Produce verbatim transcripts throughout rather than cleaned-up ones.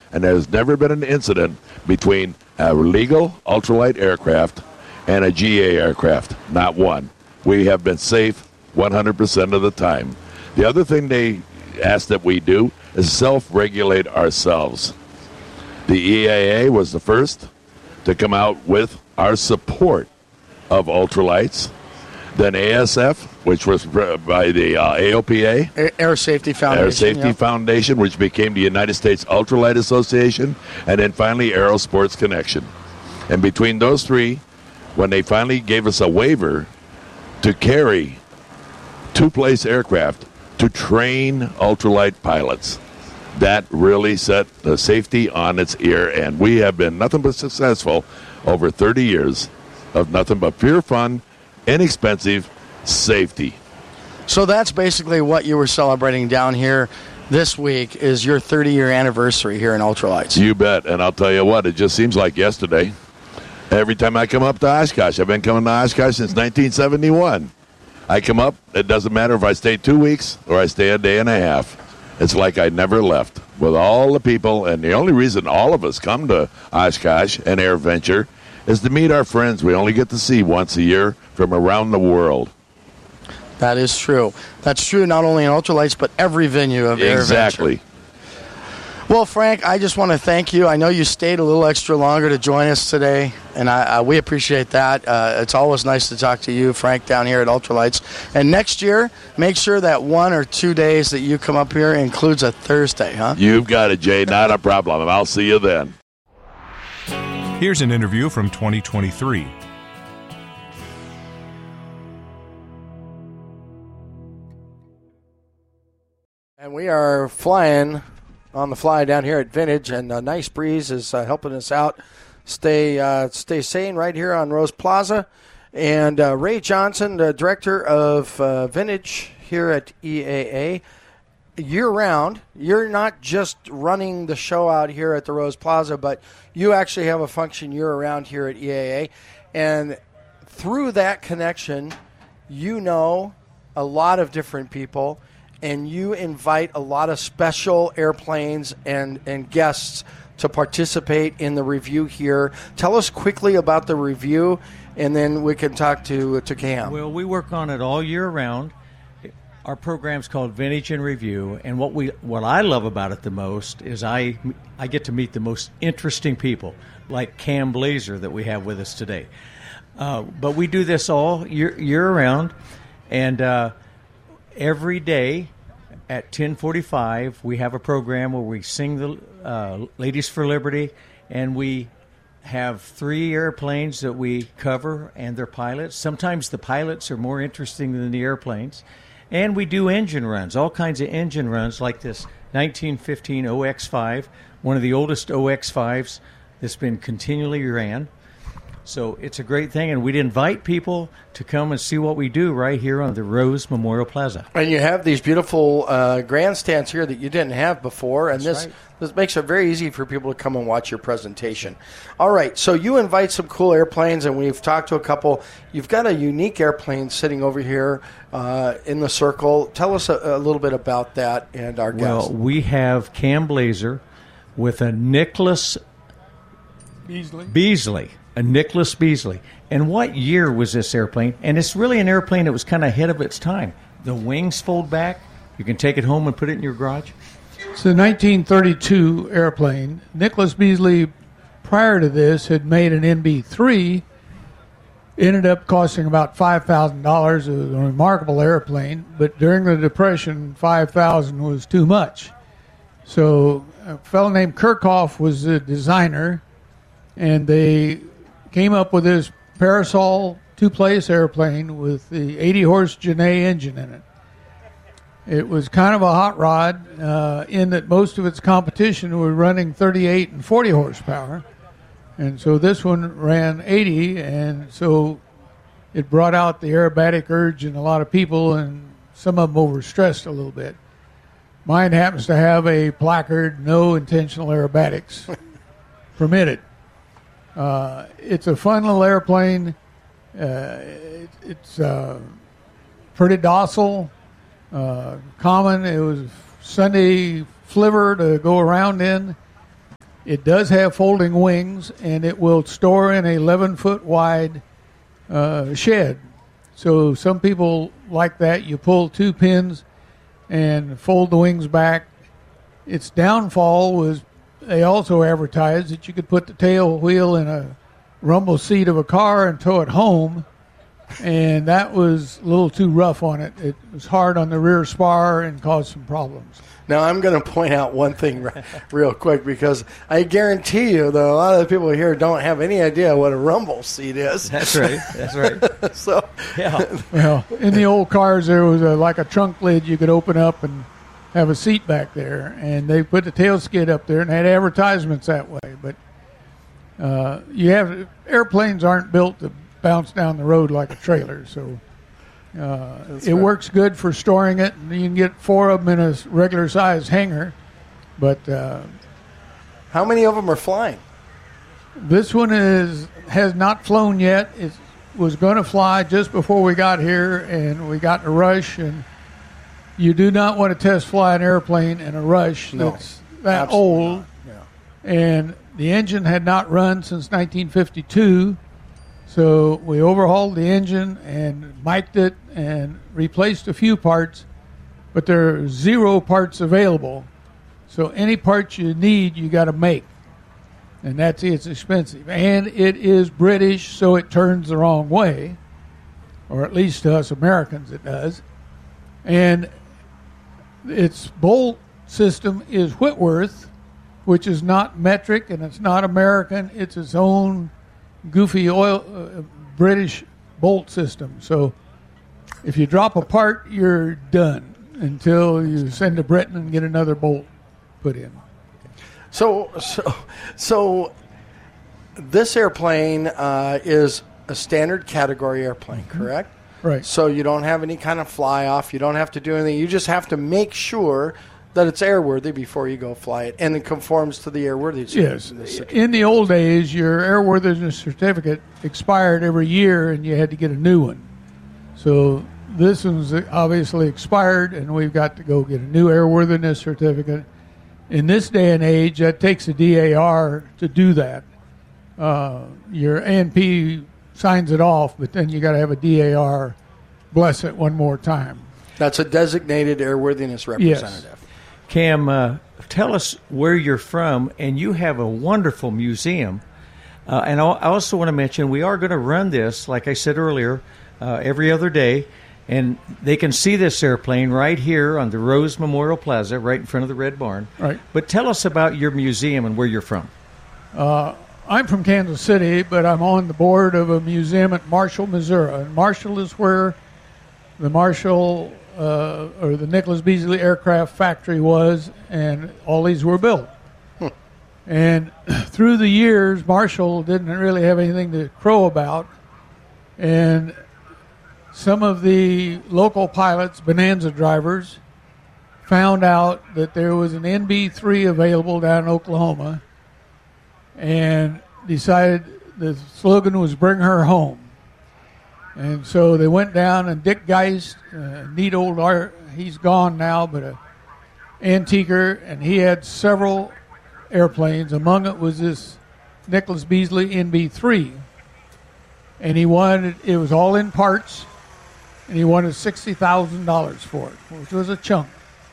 and there's never been an incident between a legal ultralight aircraft and a G A aircraft. Not one. We have been safe one hundred percent of the time. The other thing they ask that we do is self-regulate ourselves. The E A A was the first to come out with our support of ultralights. Then A S F, which was by the uh, A O P A. Air Safety Foundation. Air Safety yep. Foundation, which became the United States Ultralight Association. And then finally, Aerosports Connection. And between those three, when they finally gave us a waiver to carry two-place aircraft to train ultralight pilots, that really set the safety on its ear. And we have been nothing but successful over thirty years of nothing but pure fun, inexpensive safety. So that's basically what you were celebrating down here this week is your thirty-year anniversary here in Ultralights. You bet. And I'll tell you what, it just seems like yesterday. Every time I come up to Oshkosh, I've been coming to Oshkosh since nineteen seventy-one. I come up, it doesn't matter if I stay two weeks or I stay a day and a half. It's like I never left with all the people. And the only reason all of us come to Oshkosh and AirVenture is to meet our friends we only get to see once a year from around the world. That is true. That's true not only in Ultralights, but every venue of AirVenture. Exactly. Well, Frank, I just want to thank you. I know you stayed a little extra longer to join us today, and I, uh, we appreciate that. Uh, it's always nice to talk to you, Frank, down here at Ultralights. And next year, make sure that one or two days that you come up here includes a Thursday, huh? You've got it, Jay. Not a problem. I'll see you then. Here's an interview from twenty twenty-three. And we are flying on the fly down here at Vintage, and a nice breeze is uh, helping us out. Stay uh, stay sane right here on Rose Plaza. And uh, Ray Johnson, the director of uh, Vintage here at E A A, year-round, you're not just running the show out here at the Rose Plaza, but you actually have a function year-round here at E A A. And through that connection, you know a lot of different people, and you invite a lot of special airplanes and, and guests to participate in the review here. Tell us quickly about the review, and then we can talk to, to Cam. Well, we work on it all year round. Our program's called Vintage in Review, and what we what I love about it the most is I I get to meet the most interesting people, like Cam Blazer that we have with us today. Uh, but we do this all year year round, and uh, every day at ten forty-five we have a program where we sing the uh, Ladies for Liberty, and we have three airplanes that we cover and their pilots. Sometimes the pilots are more interesting than the airplanes. And we do engine runs, all kinds of engine runs, like this nineteen fifteen O X five, one of the oldest O X fives that's been continually ran. So it's a great thing, and we'd invite people to come and see what we do right here on the Rose Memorial Plaza. And you have these beautiful uh, grandstands here that you didn't have before, and That's this right. this makes it very easy for people to come and watch your presentation. All right, so you invite some cool airplanes, and we've talked to a couple. You've got a unique airplane sitting over here uh, in the circle. Tell us a, a little bit about that and our guests. Well, we have Cam Blazer with a Nicholas Beasley. Beasley. A Nicholas Beasley. And what year was this airplane? And it's really an airplane that was kind of ahead of its time. The wings fold back. You can take it home and put it in your garage. It's a nineteen thirty-two airplane. Nicholas Beasley, prior to this, had made an M B three. Ended up costing about five thousand dollars. It was a remarkable airplane, but during the Depression, five thousand dollars was too much. So a fellow named Kirchhoff was the designer, and they came up with this Parasol two-place airplane with the eighty-horse Genet engine in it. It was kind of a hot rod uh, in that most of its competition were running thirty-eight and forty horsepower. And so this one ran eighty, and so it brought out the aerobatic urge in a lot of people, and some of them overstressed a little bit. Mine happens to have a placard, no intentional aerobatics permitted. Uh, it's a fun little airplane. Uh, it, it's uh, pretty docile, uh, common. It was Sunday flivver to go around in. It does have folding wings, and it will store in a eleven-foot wide uh, shed. So some people like that. You pull two pins and fold the wings back. Its downfall was they also advertised that you could put the tail wheel in a rumble seat of a car and tow it home, and that was a little too rough on it. It was hard on the rear spar and caused some problems. Now, I'm going to point out one thing r- real quick, because I guarantee you that a lot of the people here don't have any idea what a rumble seat is. That's right. That's right. So, Yeah. Well, in the old cars, there was a, like a trunk lid you could open up and have a seat back there, and they put the tail skid up there and had advertisements that way. But uh, you have airplanes aren't built to bounce down the road like a trailer, so uh, it right. works good for storing it. And you can get four of them in a regular size hangar, but uh, how many of them are flying? this one is has not flown yet. It was going to fly just before we got here, and we got in a rush. And you do not want to test fly an airplane in a rush No, that's that absolutely old. not. Yeah. And the engine had not run since nineteen fifty-two, so we overhauled the engine and mic'd it and replaced a few parts, but there are zero parts available. So any parts you need, you got to make. And that's it's expensive. And it is British, so it turns the wrong way, or at least to us Americans it does. And its bolt system is Whitworth, which is not metric and it's not American. It's its own goofy oil uh, British bolt system. So if you drop a part, you're done until you send to Britain and get another bolt put in. So, so, so this airplane uh, is a standard category airplane, Mm-hmm. correct? Right. So you don't have any kind of fly off. You don't have to do anything. You just have to make sure that it's airworthy before you go fly it, and it conforms to the airworthy Yes. certificate. In the old days, your airworthiness certificate expired every year, and you had to get a new one. So this one's obviously expired, and we've got to go get a new airworthiness certificate. In this day and age, that takes a D A R to do that. Uh, your A N P signs it off, but then you got to have a D A R bless it one more time. That's a designated airworthiness representative. Cam, uh, tell us where you're from, and you have a wonderful museum. Uh, and I I also want to mention we are going to run this, like I said earlier, uh, every other day. And they can see this airplane right here on the Rose Memorial Plaza, right in front of the Red Barn. Right. But tell us about your museum and where you're from. Uh, I'm from Kansas City, but I'm on the board of a museum at Marshall, Missouri. And Marshall is where the Marshall uh, or the Nicholas Beasley Aircraft Factory was, and all these were built. Hmm. And through the years, Marshall didn't really have anything to crow about. And some of the local pilots, Bonanza drivers, found out that there was an N B three available down in Oklahoma and decided the slogan was "Bring her home." And so they went down, and Dick Geist, a neat old art, he's gone now, but a antiquer, and he had several airplanes. Among it was this Nicholas Beasley N B three. And he wanted, it was all in parts, and he wanted sixty thousand dollars for it, which was a chunk.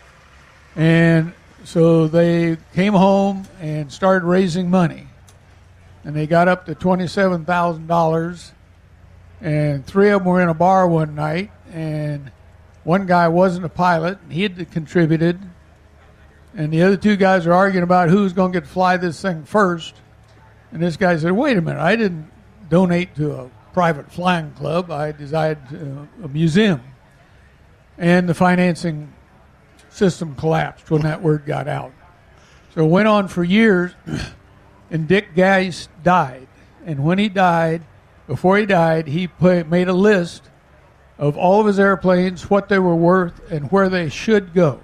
And so they came home and started raising money. And they got up to twenty-seven thousand dollars. And three of them were in a bar one night. And one guy wasn't a pilot, and he had contributed. And the other two guys are arguing about who's going to get to fly this thing first. And this guy said, wait a minute, I didn't donate to a private flying club. I designed uh, a museum. And the financing system collapsed when that word got out. So it went on for years, and Dick Geist died. And when he died, before he died, he put, made a list of all of his airplanes, what they were worth, and where they should go.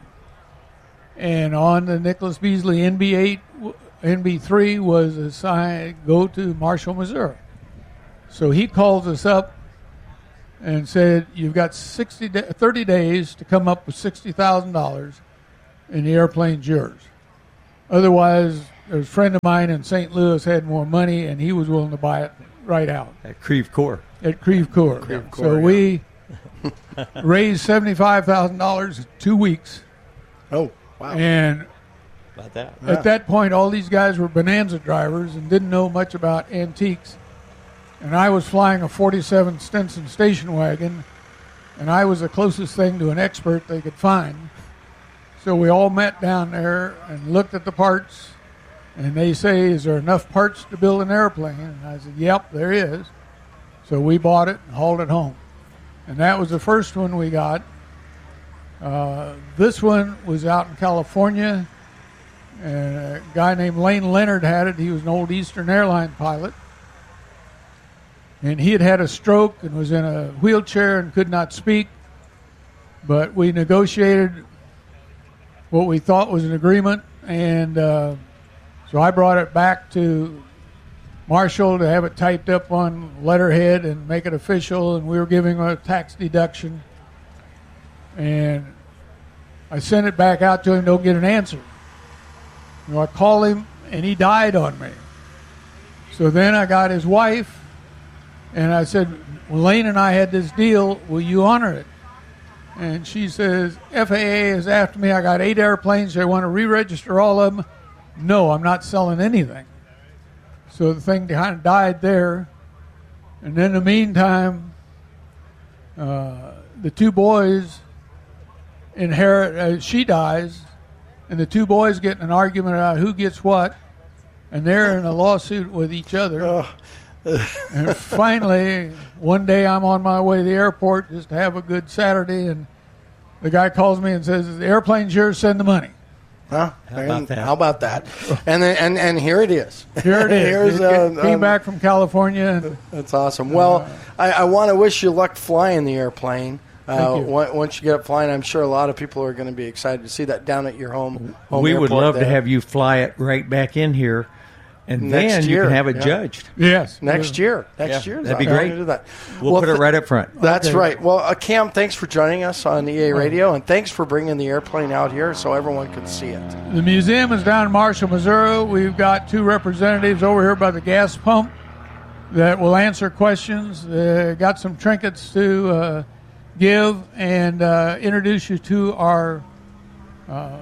And on the Nicholas Beasley N B eight, N B three was assigned, go to Marshall, Missouri. So he calls us up and said, you've got sixty, thirty days to come up with sixty thousand dollars, and the airplane's yours. Otherwise, a friend of mine in Saint Louis had more money, and he was willing to buy it right out. At Creve Coeur. At Creve Coeur. Creve Coeur, so yeah. we raised seventy-five thousand dollars in two weeks. Oh, wow. And About that. Yeah. at that point, all these guys were Bonanza drivers and didn't know much about antiques. And I was flying a forty-seven Stinson station wagon, and I was the closest thing to an expert they could find. So we all met down there and looked at the parts, and they say, is there enough parts to build an airplane? And I said, yep, there is. So we bought it and hauled it home. And that was the first one we got. Uh, this one was out in California, and a guy named Lane Leonard had it. He was an old Eastern Airline pilot. And he had had a stroke and was in a wheelchair and could not speak. But we negotiated what we thought was an agreement, and uh, so I brought it back to Marshall to have it typed up on letterhead and make it official, and we were giving him a tax deduction. And I sent it back out to him, don't get an answer. You know, I called him, and he died on me. So then I got his wife, and I said, well, Lane and I had this deal. Will you honor it? And she says, F A A is after me. I got eight airplanes. They want to re-register all of them. No, I'm not selling anything. So the thing kind of died there. And in the meantime, uh, the two boys inherit, uh, she dies, and the two boys get in an argument about who gets what, and they're in a lawsuit with each other. Oh. And finally, one day I'm on my way to the airport just to have a good Saturday, and the guy calls me and says, the airplane's yours, send the money. Huh? How about that? How about that? And then, and, and here it is. Here it is. Here's, It uh, came um, back from California. And That's awesome. Well, I, I want to wish you luck flying the airplane. Uh, Thank you. on- Once you get up flying, I'm sure a lot of people are going to be excited to see that down at your home. home We would airport love to there. have you fly it right back in here, and Next then you year, can have it yeah. judged. yes. next year. Next Yeah, year, that'd be I'm great. gonna do that. We'll, Well, put it th- right up front. That's Okay. right. Well, uh, Cam, thanks for joining us on E A Radio, and thanks for bringing the airplane out here so everyone could see it. The museum is down in Marshall, Missouri. We've got two representatives over here by the gas pump that will answer questions. Uh, got some trinkets to uh, give and uh, introduce you to our uh,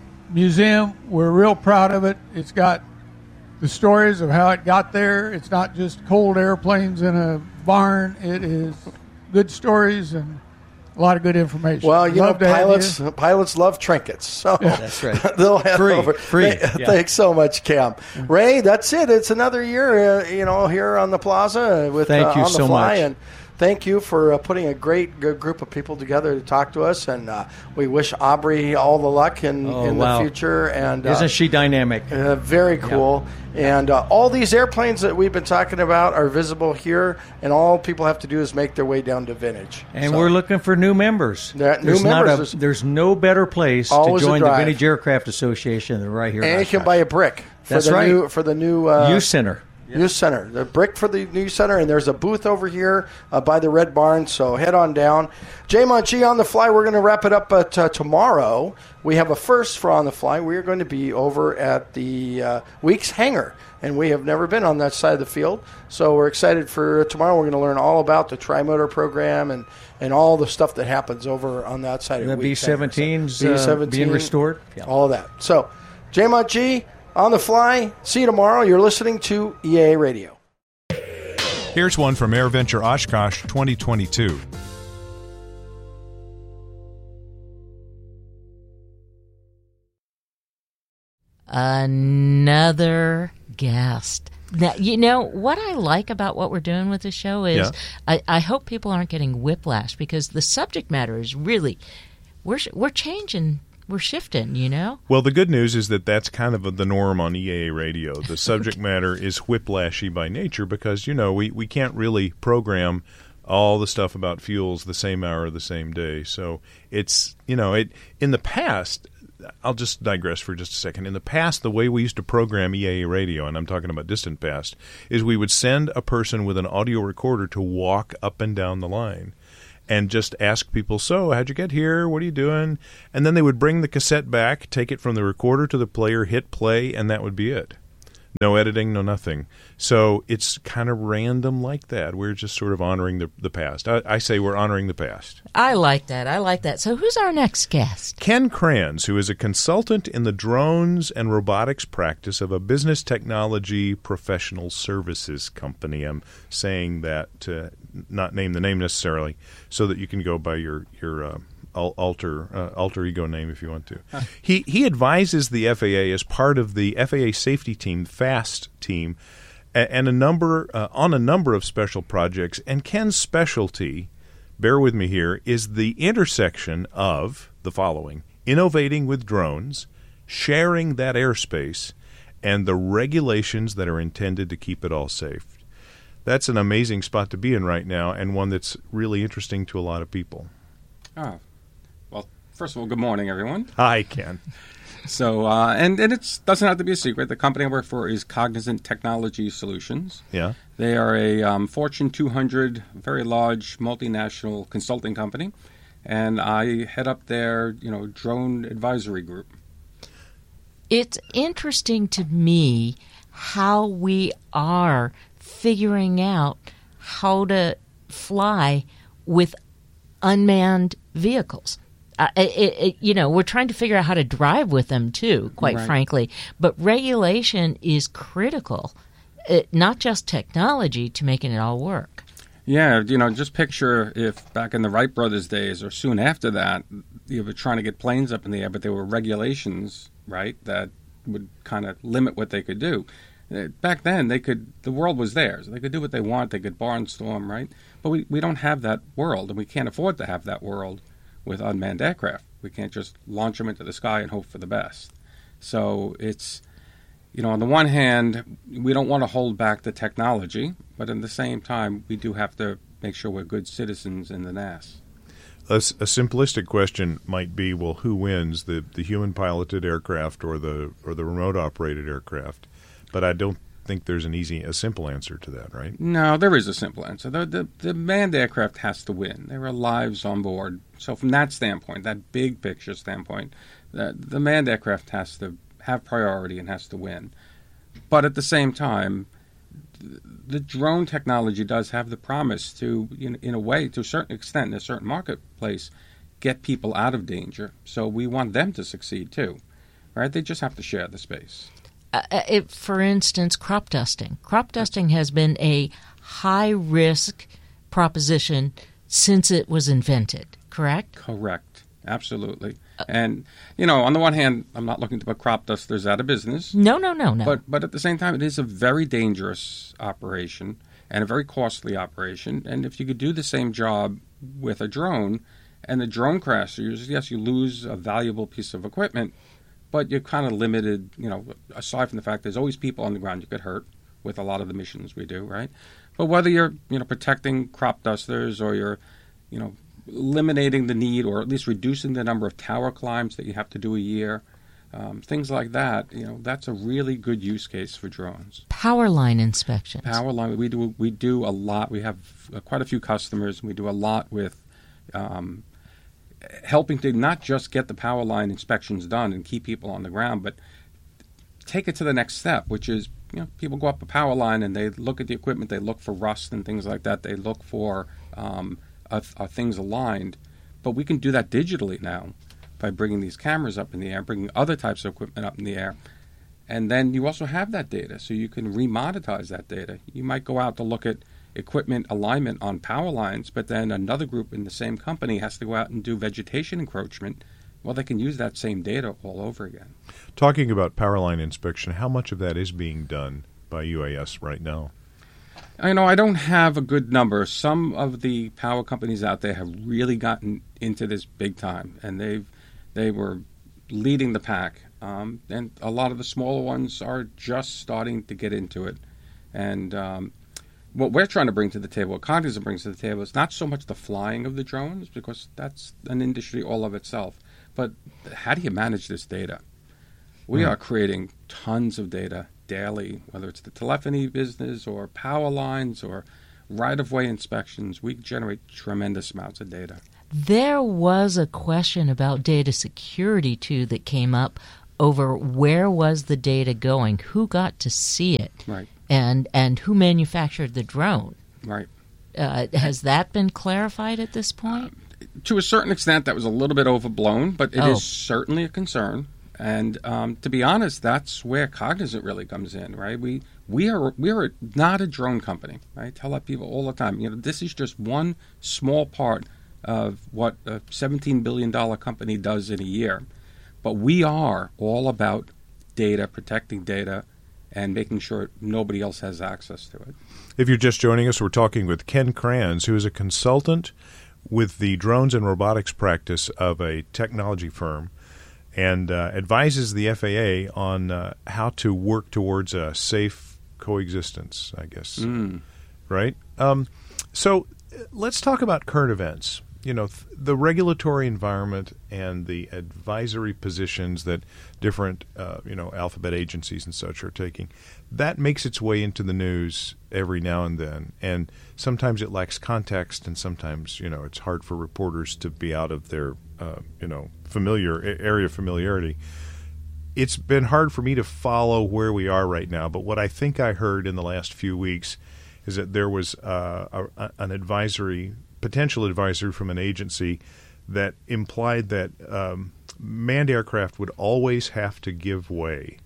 museum. We're real proud of it. It's got the stories of how it got there. It's not just cold airplanes in a barn. It is good stories and a lot of good information. Well, you Love know, to have pilots you. pilots love trinkets, so That's right. they'll head Free, over. free, Th- yeah. Thanks so much, Cam. Ray, that's it. It's another year, uh, you know, here on the plaza with Thank uh, you on the so fly, much. and thank you for uh, putting a great good group of people together to talk to us. And uh, we wish Aubrey all the luck in, Oh, in wow. the future. And uh, Isn't she dynamic? Uh, very cool. And uh, all these airplanes that we've been talking about are visible here, and all people have to do is make their way down to Vintage. And So, we're looking for new members. There- new there's not members. a, there's no better place to Always a join the drive. Vintage Aircraft Association than right here. in and you can Oshkosh. buy a brick for That's the right. new for the new uh, Youth Center. Youth Center. The brick for the Youth Center, and there's a booth over here uh, by the Red Barn, so head on down. J Monchi on the fly. We're going to wrap it up uh, t- tomorrow. We have a first for On the Fly. We are going to be over at the uh, Weeks Hangar, and we have never been on that side of the field, so we're excited for tomorrow. We're going to learn all about the Tri-Motor program and, and all the stuff that happens over on that side The of B Weeks Hangar. seventeens B uh, seventeen, being restored. Yeah. all of that. So, J Monchi on the fly. See you tomorrow. You're listening to E A Radio. Here's one from AirVenture Oshkosh twenty twenty-two. Another guest. Now, you know, what I like about what we're doing with the show is Yeah. I, I hope people aren't getting whiplash because the subject matter is really, we're, we're changing, we're shifting, you know? Well, the good news is that that's kind of the norm on E A A radio. The subject matter is whiplashy by nature because, you know, we, we can't really program all the stuff about fuels the same hour, the same day. So it's, you know, it in the past, I'll just digress for just a second. In the past, the way we used to program E A A radio, and I'm talking about distant past, is we would send a person with an audio recorder to walk up and down the line. and just ask people, so how'd you get here? What are you doing? And then they would bring the cassette back, take it from the recorder to the player, hit play, and that would be it. No editing, no nothing. So it's kind of random like that. We're just sort of honoring the, the past. I, I say we're honoring the past. I like that. I like that. So who's our next guest? Ken Kranz, who is a consultant in the drones and robotics practice of a business technology professional services company. I'm saying that to not name the name necessarily so that you can go by your, your uh, alter uh, alter ego name if you want to. Huh. He he advises the F A A as part of the F A A safety team, FAST team, and, and a number uh, on a number of special projects. And Ken's specialty, bear with me here, is the intersection of the following: innovating with drones, sharing that airspace, and the regulations that are intended to keep it all safe. That's an amazing spot to be in right now, and one that's really interesting to a lot of people. Oh. First of all, good morning, everyone. Hi, Ken. So, uh, and, and it doesn't have to be a secret. The company I work for is Cognizant Technology Solutions. Yeah. They are a um, Fortune two hundred, very large multinational consulting company, and I head up their, you know, drone advisory group. It's interesting to me how we are figuring out how to fly with unmanned vehicles. Uh, it, it, you know, we're trying to figure out how to drive with them, too, quite right. frankly. But regulation is critical, it, not just technology, to making it all work. Yeah, you know, just picture if back in the Wright brothers' days or soon after that, you were trying to get planes up in the air, but there were regulations, right, that would kind of limit what they could do. Back then, they could. The world was theirs. They could do what they want. They could barnstorm, right? But we, we don't have that world, and we can't afford to have that world with unmanned aircraft. We can't just launch them into the sky and hope for the best. So it's, you know, on the one hand, we don't want to hold back the technology, but at the same time, we do have to make sure we're good citizens in the N A S. A, a simplistic question might be, well, who wins, the, the human-piloted aircraft or the or the remote-operated aircraft? But I don't think there's an easy, a simple answer to that, right? No, there is a simple answer. The, the, the manned aircraft has to win. There are lives on board. So from that standpoint, that big picture standpoint, the, the manned aircraft has to have priority and has to win. But at the same time, the drone technology does have the promise to, in, in a way, to a certain extent, in a certain marketplace, get people out of danger. So we want them to succeed too, right? They just have to share the space. Uh, it, for instance, crop dusting. Crop dusting has been a high-risk proposition since it was invented, correct? Correct. Absolutely. Uh, and, you know, on the one hand, I'm not looking to put crop dusters out of business. No, no, no, no. But, but at the same time, it is a very dangerous operation and a very costly operation. And if you could do the same job with a drone, and the drone crashes, yes, you lose a valuable piece of equipment, but you're kind of limited, you know, aside from the fact there's always people on the ground you could hurt with a lot of the missions we do, right? But whether you're, you know, protecting crop dusters or you're, you know, eliminating the need or at least reducing the number of tower climbs that you have to do a year, um, things like that, you know, that's a really good use case for drones. Power line inspections. Power line, we do, we do a lot. We have uh, quite a few customers, and we do a lot with um helping to not just get the power line inspections done and keep people on the ground, but take it to the next step, which is, you know, people go up a power line and they look at the equipment, they look for rust and things like that, they look for um, are, are things aligned. But we can do that digitally now by bringing these cameras up in the air, bringing other types of equipment up in the air. And then you also have that data, so you can remonetize that data. You might go out to look at equipment alignment on power lines, but then another group in the same company has to go out and do vegetation encroachment. Well, they can use that same data all over again. Talking about power line inspection, how much of that is being done by U A S right now? I know I don't have a good number. Some of the power companies out there have really gotten into this big time, and they've they were leading the pack. Um, and a lot of the smaller ones are just starting to get into it. And um, what we're trying to bring to the table, what Cognizant brings to the table, is not so much the flying of the drones, because that's an industry all of itself, but how do you manage this data? We mm. are creating tons of data daily, whether it's the telephony business or power lines or right-of-way inspections, we generate tremendous amounts of data. There was a question about data security, too, that came up over where was the data going, who got to see it, right, and, and who manufactured the drone. Right. Uh, has that been clarified at this point? Uh, to a certain extent, that was a little bit overblown, but it oh. is certainly a concern. And um, to be honest, that's where Cognizant really comes in, right? We we are we are not a drone company. I tell that people all the time. You know, this is just one small part of what a seventeen billion dollars company does in a year. But we are all about data, protecting data, and making sure nobody else has access to it. If you're just joining us, we're talking with Ken Kranz, who is a consultant with the drones and robotics practice of a technology firm, and uh, advises the F A A on uh, how to work towards a safe coexistence, I guess. Mm. Right? Um, so let's talk about current events. You know, th- the regulatory environment and the advisory positions that different, uh, you know, alphabet agencies and such are taking, that makes its way into the news every now and then. And sometimes it lacks context, and sometimes, you know, it's hard for reporters to be out of their, uh, you know, familiar area of familiarity. It's been hard for me to follow where we are right now, but what I think I heard in the last few weeks is that there was uh, a, an advisory potential advisory from an agency that implied that um, manned aircraft would always have to give way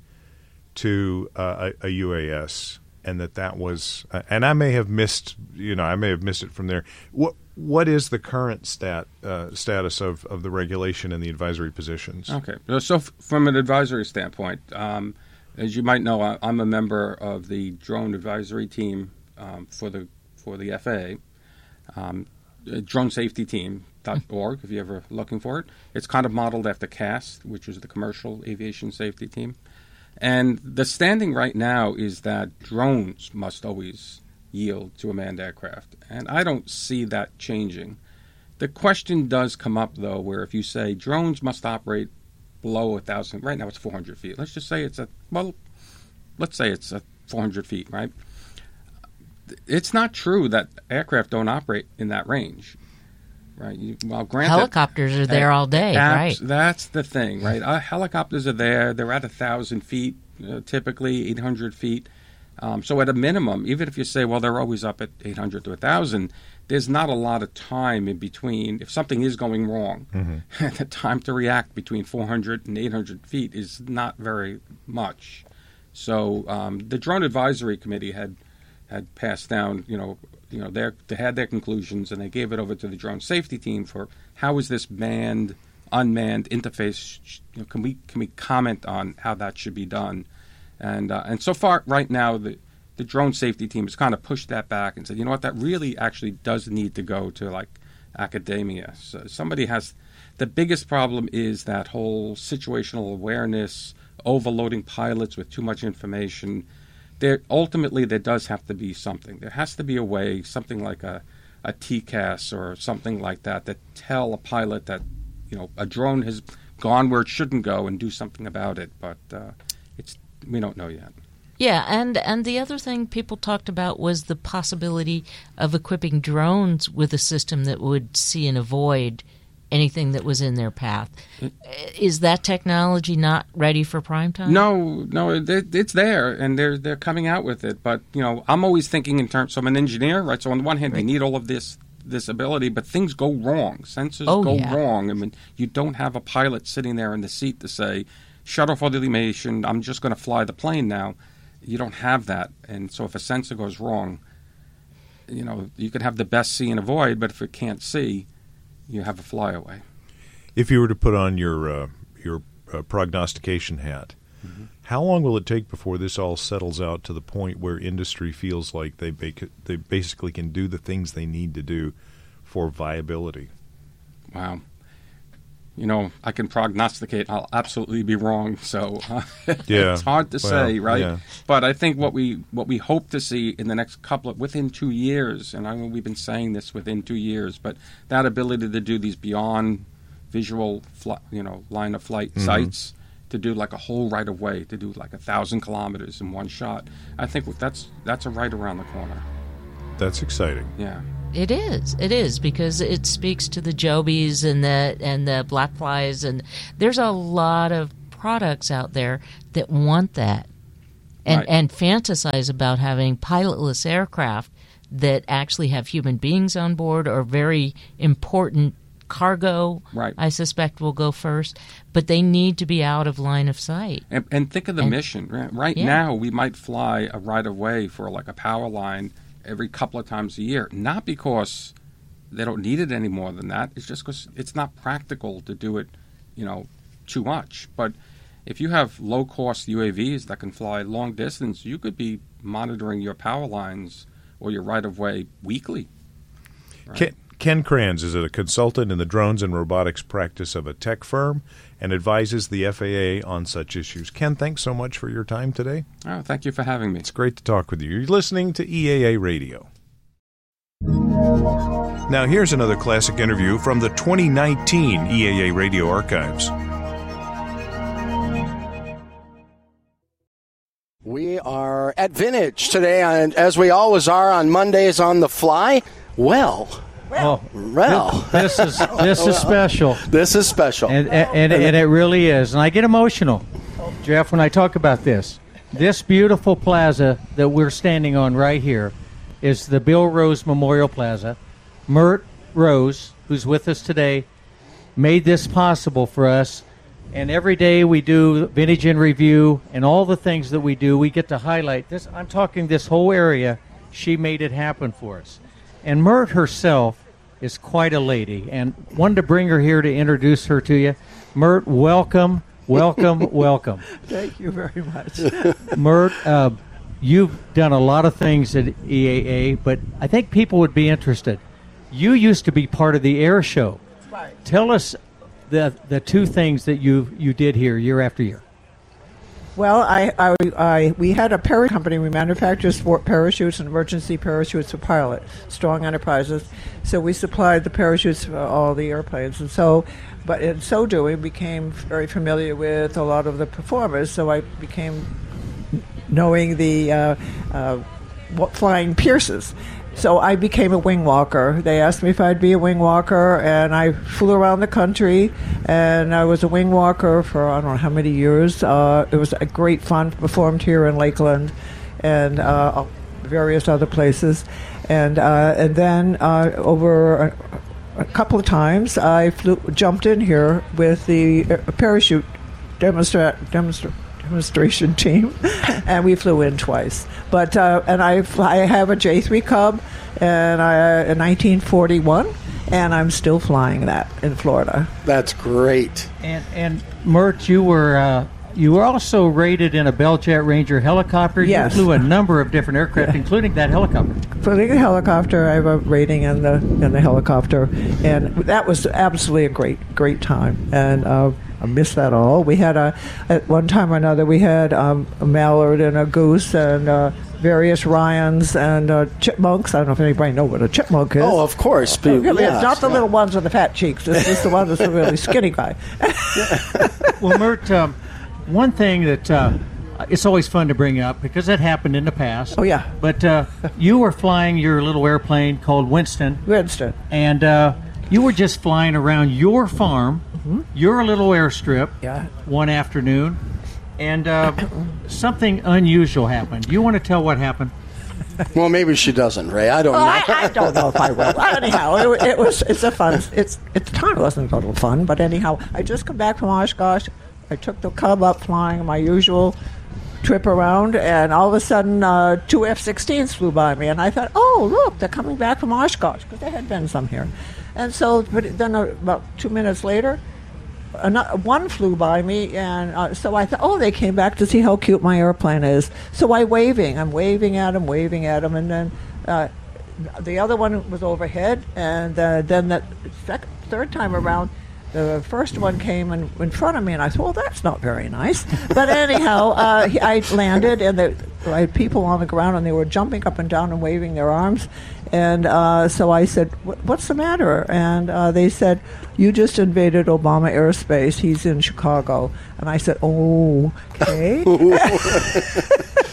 to uh, a, a U A S, and that that was, uh, and I may have missed, you know, I may have missed it from there. What what is the current stat uh, status of, of the regulation and the advisory positions? Okay, so f- from an advisory standpoint, um, as you might know, I, I'm a member of the drone advisory team um, for the for the F A A. Um, drone safety team dot org, if you're ever looking for it. It's kind of modeled after C A S, which is the Commercial Aviation Safety Team. And the standing right now is that drones must always yield to a manned aircraft. And I don't see that changing. The question does come up, though, where if you say drones must operate below one thousand, right now it's four hundred feet. Let's just say it's a, well, let's say it's a four hundred feet, right? It's not true that aircraft don't operate in that range, right? You, well, granted, helicopters are there all day, that's, right? That's the thing, right? Uh, helicopters are there. They're at one thousand feet, uh, typically eight hundred feet. Um, so at a minimum, even if you say, well, they're always up at eight hundred to one thousand, there's not a lot of time in between. If something is going wrong, mm-hmm. the time to react between four hundred and eight hundred feet is not very much. So um, the Drone Advisory Committee had had passed down, you know, you know, their, they had their conclusions, and they gave it over to the drone safety team for how is this manned, unmanned interface. You know, can we can we comment on how that should be done? And uh, and so far, right now, the the drone safety team has kind of pushed that back and said, you know what, that really actually does need to go to like academia. So somebody has the biggest problem is that whole situational awareness, overloading pilots with too much information. There, ultimately, there does have to be something. There has to be a way, something like a, a T C A S or something like that, that tell a pilot that, you know, a drone has gone where it shouldn't go and do something about it. But uh, it's we don't know yet. Yeah, and, and the other thing people talked about was the possibility of equipping drones with a system that would see and avoid anything that was in their path. Is that technology not ready for prime time? No, no, it, it's there, and they're they're coming out with it. But you know, I'm always thinking in terms. So I'm an engineer, right? So on the one hand, right. we need all of this this ability, but things go wrong. Sensors oh, go yeah. wrong. I mean, you don't have a pilot sitting there in the seat to say, "Shut off automation. I'm just going to fly the plane now." You don't have that, and so if a sensor goes wrong, you know, you could have the best see and avoid, but if it can't see, you have a flyaway. If you were to put on your uh, your uh, prognostication hat, mm-hmm. how long will it take before this all settles out to the point where industry feels like they ba- they basically can do the things they need to do for viability? Wow. You know, I can prognosticate. I'll absolutely be wrong. So uh, yeah. it's hard to well, say, right? Yeah. But I think what we what we hope to see in the next couple of, within two years, and I mean, we've been saying this within two years, but that ability to do these beyond visual, fl- you know, line of flight mm-hmm. sites, to do like a whole right of way, to do like a thousand kilometers in one shot. I think that's that's a right around the corner. That's exciting. Yeah. It is. It is because it speaks to the Jobies and the and the black flies, and there's a lot of products out there that want that, and Right. and fantasize about having pilotless aircraft that actually have human beings on board, or very important cargo. Right. I suspect will go first, but they need to be out of line of sight. And, and think of the And- mission. Right, right Yeah. now, we might fly a right of way for like a power line every couple of times a year. Not because they don't need it any more than that. It's just because it's not practical to do it, you know, too much. But if you have low-cost U A Vs that can fly long distance, you could be monitoring your power lines or your right of way weekly. Right? Ken, Ken Kranz is a consultant in the drones and robotics practice of a tech firm and advises the F A A on such issues. Ken, thanks so much for your time today. Oh, thank you for having me. It's great to talk with you. You're listening to E A A Radio. Now here's another classic interview from the twenty nineteen E A A Radio archives. We are at Vintage today, and as we always are on Mondays on the fly. Well, Oh, well, this is this is special, this is special. and and, and it really is. And I get emotional, Jeff, when I talk about this. This beautiful plaza that we're standing on right here is the Bill Rose Memorial Plaza. Mert Rose, who's with us today, made this possible for us. And every day we do Vintage in Review, and all the things that we do, we get to highlight this. I'm talking this whole area. She made it happen for us. And Mert herself is quite a lady, and wanted to bring her here to introduce her to you. Mert, welcome, welcome, welcome. Thank you very much. Mert, uh, you've done a lot of things at E A A, but I think people would be interested. You used to be part of the air show. Right. Tell us the the two things that you you did here year after year. Well, I, I, I, we had a parachute company. We manufactured sport parachutes and emergency parachutes for pilot, Strong Enterprises. So we supplied the parachutes for all the airplanes. And so, but in so doing, became very familiar with a lot of the performers. So I became knowing the uh, uh, what flying Pierces. So I became a wing walker. They asked me if I'd be a wing walker, and I flew around the country, and I was a wing walker for I don't know how many years. Uh, it was a great fun. Performed here in Lakeland and uh, various other places, and uh, and then uh, over a, a couple of times I flew, jumped in here with the uh, parachute demonstra- demonstra- demonstration team, and we flew in twice. But uh, and I I have a J three Cub, and I in nineteen forty-one, and I'm still flying that in Florida. That's great. And and Mert, you were uh, you were also rated in a Bell Jet Ranger helicopter. Yes. You flew a number of different aircraft, including that helicopter. For the helicopter, I have a rating in the in the helicopter, and that was absolutely a great great time. And uh, I miss that all. We had a at one time or another we had um, a mallard and a goose and uh, various Ryans and uh, chipmunks. I don't know if anybody knows what a chipmunk is. Oh, of course. Oh, yeah, Yeah, it's not the yeah. little ones with the fat cheeks. It's just the one that's a really skinny guy. Well, Mert, um, one thing that uh, it's always fun to bring up because it happened in the past. Oh, yeah. But uh, you were flying your little airplane called Winston, Winston. and uh, you were just flying around your farm, your little airstrip, Yeah. one afternoon, and uh, something unusual happened. Do you want to tell what happened? Well, maybe she doesn't, Ray. I don't Oh, know. I, I don't know if I will. Anyhow, it, it was it's a fun. It's at the time it wasn't a little fun, but anyhow, I just come back from Oshkosh. I took the Cub up flying my usual trip around, and all of a sudden, uh, two F sixteens flew by me, and I thought, oh look, they're coming back from Oshkosh because there had been some here, and so but then uh, about two minutes later. Another, one flew by me, and uh, so I thought, oh, they came back to see how cute my airplane is. So I waving, I'm waving at him, waving at him, and then uh, the other one was overhead, and uh, then the second, third time around, the first one came in, in front of me, and I thought, well, that's not very nice. But anyhow, uh, he- I landed, and the, I had people on the ground, and they were jumping up and down and waving their arms. And uh, so I said, "What- what's the matter? And uh, they said, you just invaded Obama airspace. He's in Chicago. And I said, oh, okay.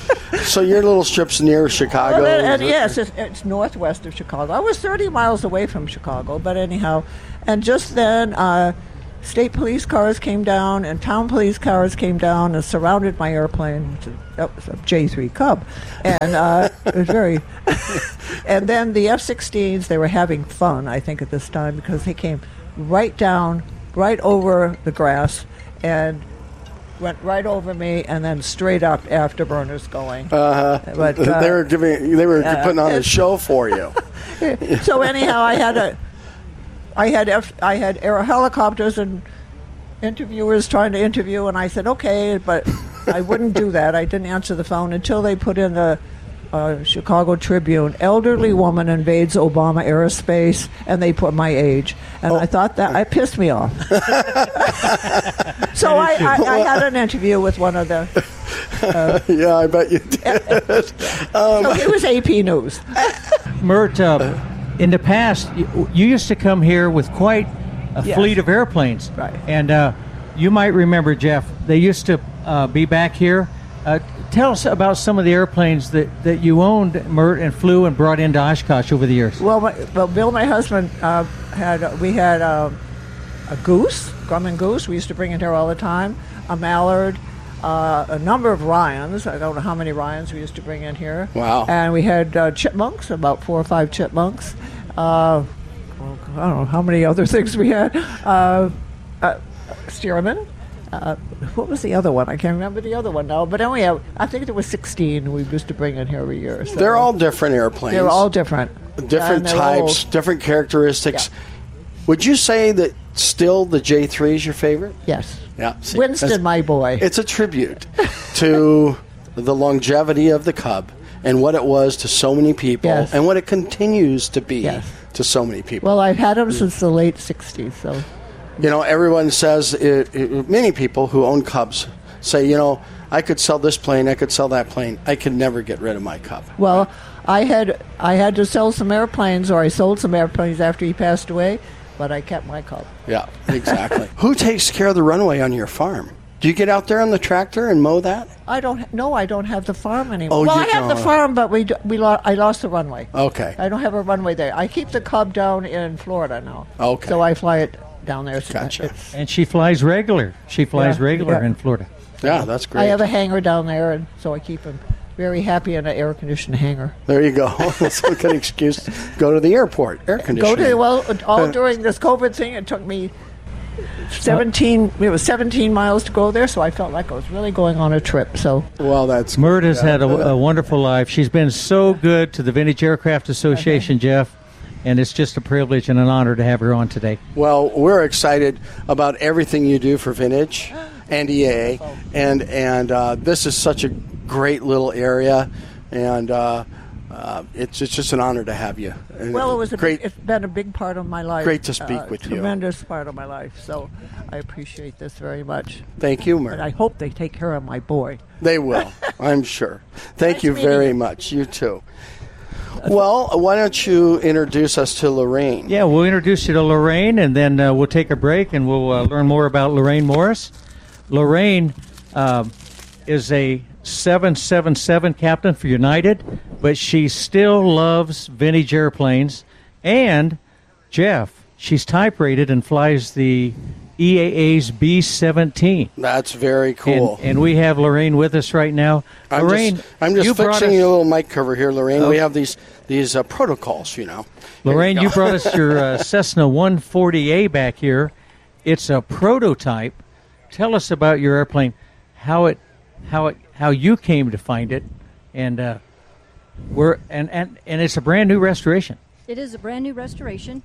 So your little strip's near Chicago? Well, and, and yes, it's, it's northwest of Chicago. I was thirty miles away from Chicago, but anyhow, and just then, uh, state police cars came down and town police cars came down and surrounded my airplane. Which is, that was a J three Cub, and uh, it was very. And then the F sixteens, they were having fun, I think, at this time because they came right down, right over the grass, and went right over me, and then straight up afterburners going. Uh-huh. But uh, they were giving, they were uh, putting on a show for you. So anyhow, I had a, I had F, I had air helicopters and interviewers trying to interview, and I said okay, but I wouldn't do that. I didn't answer the phone until they put in the uh, Chicago Tribune. Elderly woman invades Obama airspace, and they put my age, and oh. I thought that it pissed me off. So I, I, I had an interview with one of the. Uh, yeah, I bet you did. um, so it was A P News. Mert, uh, in the past, you, you used to come here with quite a yes. fleet of airplanes, right? And uh, you might remember, Jeff. They used to uh, be back here. Uh, tell us about some of the airplanes that, that you owned, Mert, and flew and brought into Oshkosh over the years. Well, my, well, Bill, my husband, uh, had we had uh, a goose, Grumman goose. We used to bring it here all the time. A mallard, uh, a number of Ryans. I don't know how many Ryans we used to bring in here. Wow! And we had uh, chipmunks, about four or five chipmunks. Uh, I don't know how many other things we had. Uh, uh, Stearman. Uh, what was the other one? I can't remember the other one now. But anyway, I think there was sixteen we used to bring in here every year. So. They're all different airplanes. They're all different. Different types, old. different characteristics. Yeah. Would you say that still the J three is your favorite? Yes. Yeah. See, Winston, my boy. It's a tribute to the longevity of the Cub and what it was to so many people yes. and what it continues to be yes. to so many people. Well, I've had them since the late sixties, so... You know, everyone says, it, it, many people who own Cubs say, you know, I could sell this plane, I could sell that plane. I could never get rid of my Cub. Well, I had I had to sell some airplanes, or I sold some airplanes after he passed away, but I kept my Cub. Yeah, exactly. Who takes care of the runway on your farm? Do you get out there on the tractor and mow that? I don't. No, I don't have the farm anymore. Oh, well, you I have don't. the farm, but we we lo- I lost the runway. Okay. I don't have a runway there. I keep the Cub down in Florida now. Okay. So I fly it down there. Gotcha. And she flies regular. She flies Yeah, regular yeah. in Florida. Yeah, that's great. I have a hangar down there, and so I keep him very happy in an air-conditioned hangar. There you go. That's a good excuse. Go to the airport. Air conditioning. Go to well, all during this COVID thing, it took me seventeen. It was seventeen miles to go there, so I felt like I was really going on a trip. So well, that's Mert has had a, a wonderful life. She's been so good to the Vintage Aircraft Association, okay. Jeff. And it's just a privilege and an honor to have her on today. Well, we're excited about everything you do for Vintage and E A A, and and uh, this is such a great little area, and uh, uh, it's it's just an honor to have you. And well, it was a great. Big, it's been a big part of my life. Great to speak uh, with you. Tremendous part of my life. So I appreciate this very much. Thank you, Mert. And I hope they take care of my boy. They will, I'm sure. Thank Nice you very you. much. You too. Well, why don't you introduce us to Lorraine? Yeah, we'll introduce you to Lorraine, and then uh, we'll take a break, and we'll uh, learn more about Lorraine Morris. Lorraine um, is a seven seven seven captain for United, but she still loves vintage airplanes. And, Jeff, she's type-rated and flies the E A A's B seventeen. That's very cool. And, and we have Lorraine with us right now. I'm Lorraine, just, I'm just you fixing us, your little mic cover here, Lorraine. Oh. We have these these uh, protocols, you know. Lorraine, you, you brought us your uh, Cessna one forty A back here. It's a prototype. Tell us about your airplane, how it, how it, how you came to find it, and uh, we're and, and and it's a brand new restoration. It is a brand new restoration.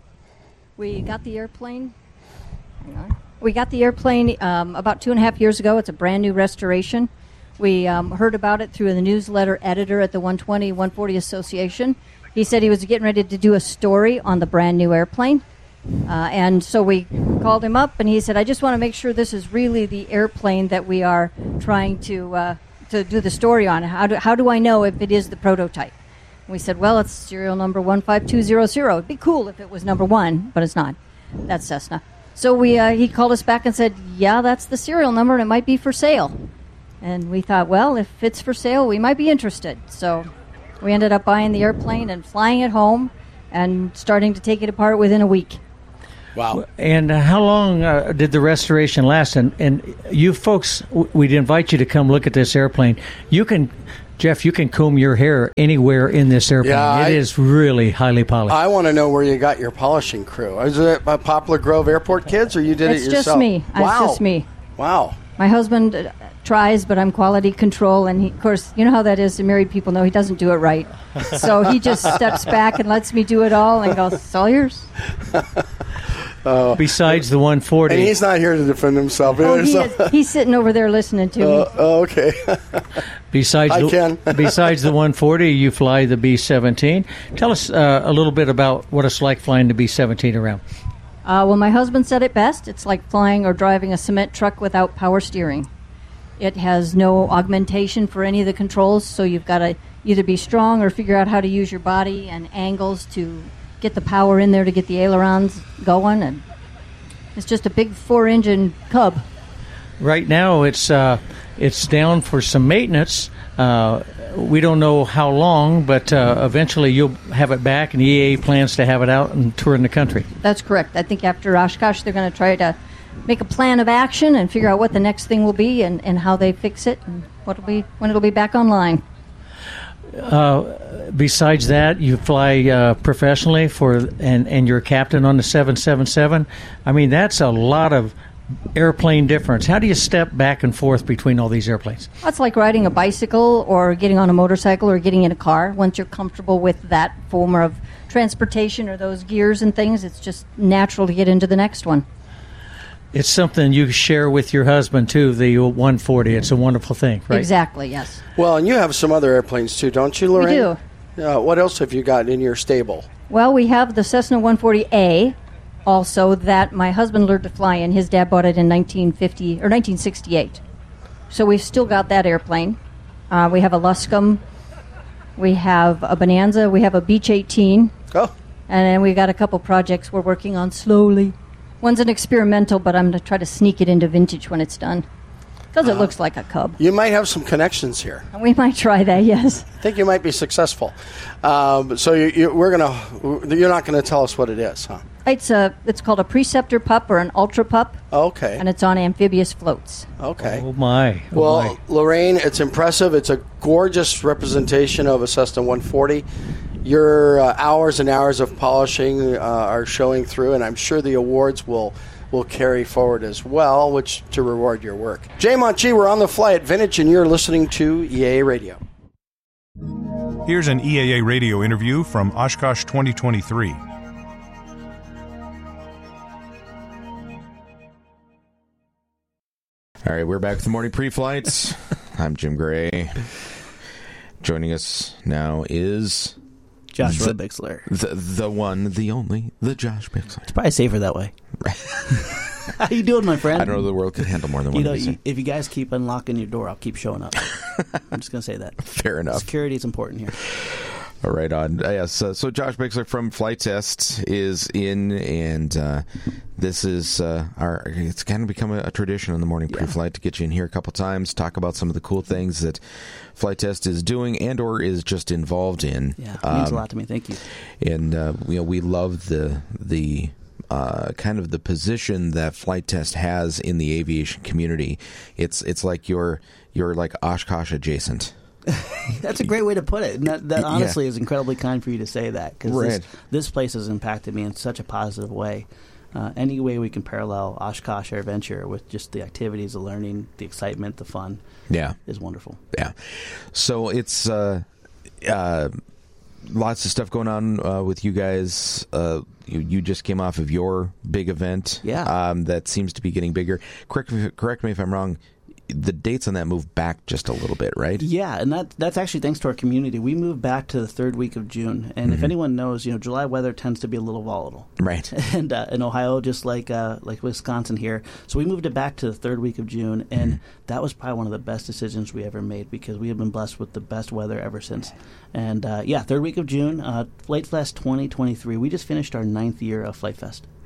We got the airplane. Hang on. We got the airplane um, about two and a half years ago. It's a brand new restoration. We um, heard about it through the newsletter editor at the one twenty, one forty Association. He said he was getting ready to do a story on the brand new airplane. Uh, and so we called him up, and he said, I just want to make sure this is really the airplane that we are trying to uh, to do the story on. How do, how do I know if it is the prototype? We said, well, it's serial number one five two zero zero. It'd be cool if it was number one, but it's not. That's Cessna. So we uh, he called us back and said, yeah, that's the serial number, and it might be for sale. And we thought, well, if it's for sale, we might be interested. So we ended up buying the airplane and flying it home and starting to take it apart within a week. Wow. And uh, how long uh, did the restoration last? And, and you folks, w- we'd invite you to come look at this airplane. You can, Jeff, you can comb your hair anywhere in this airplane. Yeah, it I- is really highly polished. I want to know where you got your polishing crew. Is it by Poplar Grove Airport kids, or you did It's it yourself? just me. Wow. It's just me. Wow. My husband uh, tries, but I'm quality control. And, he, of course, you know how that is. The married people know he doesn't do it right. So he just steps back and lets me do it all and goes, it's all yours. Uh, Besides the one forty. And he's not here to defend himself Oh, either. he so. is, he's sitting over there listening to me. Uh, oh, okay. Besides Hi, the, Ken. besides the one forty, you fly the B seventeen. Tell us uh, a little bit about what it's like flying the B seventeen around. Uh, well, my husband said it best. It's like flying or driving a cement truck without power steering. It has no augmentation for any of the controls, so you've got to either be strong or figure out how to use your body and angles to get the power in there to get the ailerons going. And it's just a big four-engine Cub. Right now, it's uh, it's down for some maintenance. Uh, we don't know how long, but uh, eventually you'll have it back, and E A A plans to have it out and touring the country. That's correct. I think after Oshkosh, they're going to try to make a plan of action and figure out what the next thing will be and, and how they fix it and what will be when it'll be back online. Uh, besides that, you fly uh, professionally for and, and you're a captain on the seven seventy-seven. I mean, that's a lot of airplane difference. How do you step back and forth between all these airplanes? That's like riding a bicycle or getting on a motorcycle or getting in a car. Once you're comfortable with that form of transportation or those gears and things, it's just natural to get into the next one. It's something you share with your husband, too, the one forty. It's a wonderful thing, right? Exactly, yes. Well, and you have some other airplanes, too, don't you, Lorraine? We do. Uh, what else have you got in your stable? Well, we have the Cessna one forty A, also, that my husband learned to fly in. His dad bought it in nineteen fifty or nineteen sixty-eight. So we've still got that airplane. Uh, we have a Luscombe. We have a Bonanza. We have a Beech eighteen. Oh. And then we've got a couple projects we're working on slowly. One's an experimental, but I'm going to try to sneak it into vintage when it's done. Because it Uh, looks like a Cub. You might have some connections here. And we might try that, yes. I think you might be successful. Um, so you, you, we're gonna. You're not going to tell us what it is, huh? It's a. It's called a Preceptor Pup or an Ultra Pup. Okay. And it's on amphibious floats. Okay. Oh, my. Oh, Well, my. Lorraine, it's impressive. It's a gorgeous representation of a Cessna one forty. Your uh, hours and hours of polishing uh, are showing through, and I'm sure the awards will will carry forward as well, which to reward your work. Jay Monchi, we're on the fly at Vintage, and you're listening to E A A Radio. Here's an E A A radio interview from Oshkosh twenty twenty-three. All right, we're back with the morning pre-flights. I'm Jim Gray. Joining us now is Joshua the, Bixler. The, the one, the only, the Josh Bixler. It's probably safer that way. How you doing, my friend? I don't know the world could handle more than you one know, of these. you, if you guys keep unlocking your door, I'll keep showing up. I'm just going to say that. Fair enough. Security is important here. All right, on. Uh, yes, uh, so Josh Bixler from Flight Test is in, and uh, this is uh, our. It's kind of become a, a tradition in the morning Yeah. pre-flight to get you in here a couple times, talk about some of the cool things that Flight Test is doing and or is just involved in. Yeah, it means a lot to me. Thank you. And uh, you know, we love the the. Uh, kind of the position that Flight Test has in the aviation community. It's it's like you're you're like Oshkosh adjacent. That's a great way to put it. And that, that Yeah. honestly is incredibly kind for you to say that, because Right. this, this place has impacted me in such a positive way. Uh, any way we can parallel Oshkosh Air Venture with just the activities, the learning, the excitement, the fun, Yeah, is wonderful. yeah. So it's uh, uh, lots of stuff going on uh, with you guys. Uh, you, you just came off of your big event. Yeah. Um, that seems to be getting bigger. Correct me, correct me if I'm wrong. The dates on that moved back just a little bit, right? Yeah, and that that's actually thanks to our community. We moved back to the third week of June, and if Mhm. anyone knows, you know, July weather tends to be a little volatile, Right. and uh, in Ohio, just like uh, like Wisconsin here. So we moved it back to the third week of June, and that was probably one of the best decisions we ever made, because we have been blessed with the best weather ever since. And uh, yeah, third week of June, uh, Flight Fest twenty twenty-three. We just finished our ninth year of Flight Fest. Wow.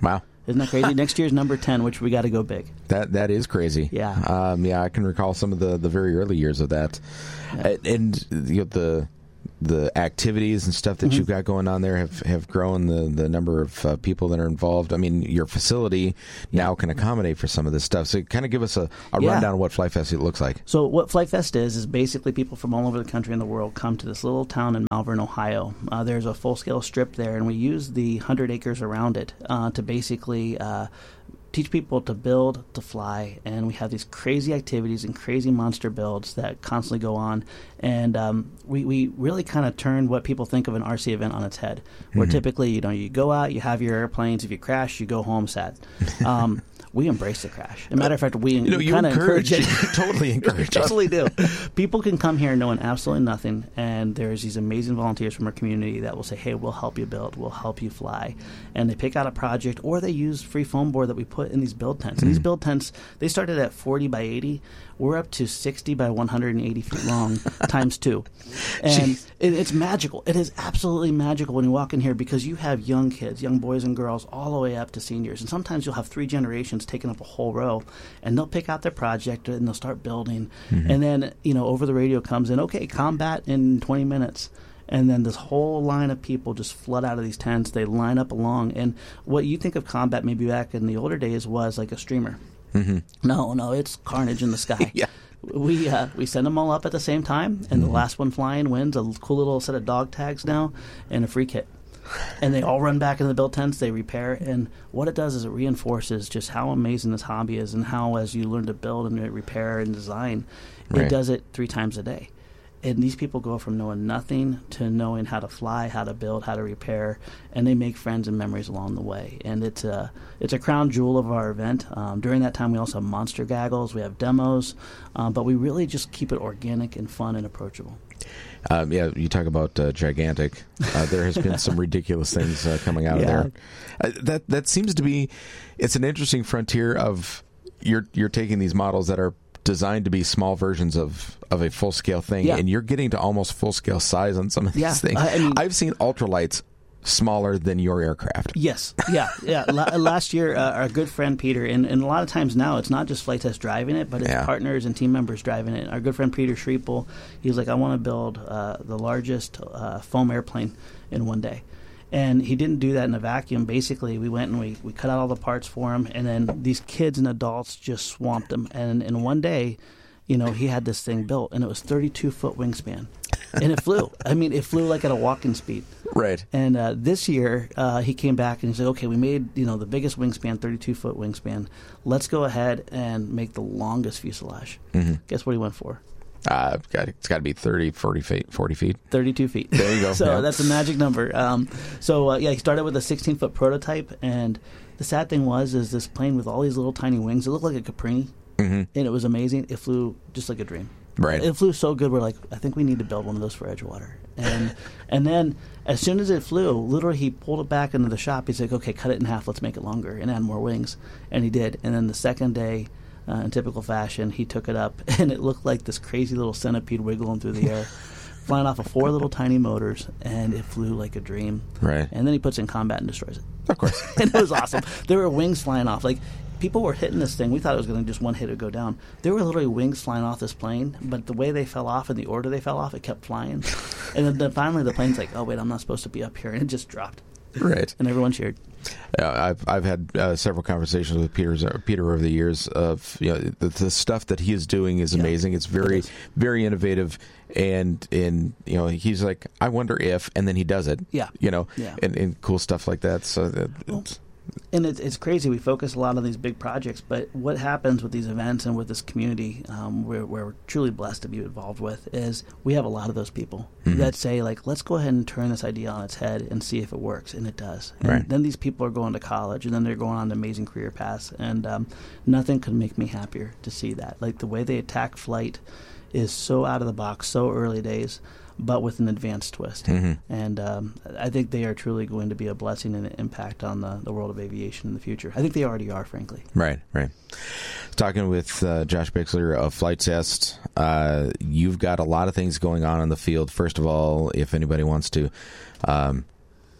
Isn't that crazy? Next year's number ten, which we got to go big. That that is crazy. Yeah, um, yeah. I can recall some of the, the very early years of that, yeah. and you know, the the activities and stuff that mm-hmm. you've got going on there have, have grown the the number of uh, people that are involved. I mean, your facility yeah. now can accommodate for some of this stuff. So, kind of give us a, a yeah. rundown of what Flight Fest looks like. So, what Flight Fest is is basically people from all over the country and the world come to this little town in Malvern, Ohio. Uh, there's a full scale strip there, and we use the hundred acres around it uh, to basically. Uh, teach people to build, to fly, and we have these crazy activities and crazy monster builds that constantly go on. And um, we, we really kind of turn what people think of an R C event on its head, where mm-hmm. typically, you know, you go out, you have your airplanes, if you crash, you go home sad. Um, we embrace the crash. As a matter of fact, we, you know, we kind of encourage it. Totally encourage it. Totally do. People can come here knowing absolutely nothing, and there's these amazing volunteers from our community that will say, hey, we'll help you build, we'll help you fly. And they pick out a project, or they use free foam board that we put in these build tents. And these build tents, they started at forty by eighty. We're up to sixty by one hundred eighty feet long times two. And it, it's magical. It is absolutely magical when you walk in here because you have young kids, young boys and girls, all the way up to seniors. And sometimes you'll have three generations taking up a whole row, and they'll pick out their project and they'll start building. Mm-hmm. And then, you know, over the radio comes in, okay, combat in twenty minutes. And then this whole line of people just flood out of these tents. They line up along. And what you think of combat maybe back in the older days was like a streamer. Mm-hmm. No, no, it's carnage in the sky. yeah. We uh, we send them all up at the same time, and mm-hmm. the last one flying wins a cool little set of dog tags now and a free kit. And they all run back into the build tents, they repair, and what it does is it reinforces just how amazing this hobby is and how as you learn to build and repair and design, right. it does it three times a day. And these people go from knowing nothing to knowing how to fly, how to build, how to repair, and they make friends and memories along the way. And it's a, it's a crown jewel of our event. Um, during that time, we also have monster gaggles, we have demos, um, but we really just keep it organic and fun and approachable. Um, yeah, you talk about uh, gigantic. Uh, there has been some ridiculous things uh, coming out yeah. of there. Uh, that that seems to be, it's an interesting frontier of you're you're taking these models that are designed to be small versions of, of a full-scale thing, yeah. and you're getting to almost full-scale size on some of these yeah. things. I mean, I've seen ultralights smaller than your aircraft. Yes, yeah, yeah. La- last year, uh, our good friend Peter, and, and a lot of times now, it's not just Flight Test driving it, but it's yeah. partners and team members driving it. Our good friend Peter Schriepel, he's like, I want to build uh, the largest uh, foam airplane in one day. And he didn't do that in a vacuum. Basically, we went and we, we cut out all the parts for him, and then these kids and adults just swamped him. And in one day, you know, he had this thing built, and it was thirty-two foot wingspan. And it flew. I mean, it flew like at a walking speed. Right. And uh, this year, uh, he came back and he said, okay, we made, you know, the biggest wingspan, thirty-two foot wingspan. Let's go ahead and make the longest fuselage. Mm-hmm. Guess what he went for? Uh, it's got to be thirty, forty feet. forty feet. thirty-two feet. There you go. So yeah. that's a magic number. Um, so, uh, yeah, he started with a sixteen foot prototype. And the sad thing was, is this plane with all these little tiny wings, it looked like a Caprini. Mm-hmm. And it was amazing. It flew just like a dream. Right. It flew so good, we're like, I think we need to build one of those for Edgewater. And and then as soon as it flew, literally he pulled it back into the shop. He's like, okay, cut it in half. Let's make it longer and add more wings. And he did. And then the second day, Uh, in typical fashion, he took it up, and it looked like this crazy little centipede wiggling through the air, flying off of four little tiny motors, and it flew like a dream. Right. And then he puts it in combat and destroys it. Of course. And it was awesome. There were wings flying off. Like, people were hitting this thing. We thought it was going to just one hit or go down. There were literally wings flying off this plane, but the way they fell off and the order they fell off, it kept flying. And then, then finally the plane's like, oh, wait, I'm not supposed to be up here. And it just dropped. Right. And everyone cheered. Uh, I've I've had uh, several conversations with Peter's, uh, Peter over the years of, you know, the, the stuff that he is doing is amazing. Yeah, it's very it very innovative, and and you know, he's like, I wonder if, and then he does it. Yeah. You know, yeah. and, and cool stuff like that. So that, well, it's, and it's, it's crazy. We focus a lot on these big projects, but what happens with these events and with this community, um, where, where we're truly blessed to be involved with, is we have a lot of those people mm-hmm. that say, like, let's go ahead and turn this idea on its head and see if it works, and it does. And right. then these people are going to college, and then they're going on amazing career paths, and um, nothing could make me happier to see that. Like, the way they attack flight is so out of the box, so early days, but with an advanced twist. Mm-hmm. And um, I think they are truly going to be a blessing and an impact on the, the world of aviation in the future. I think they already are, frankly. Right, right. Talking with uh, Josh Bixler of Flight Test, uh, you've got a lot of things going on in the field. First of all, if anybody wants to um,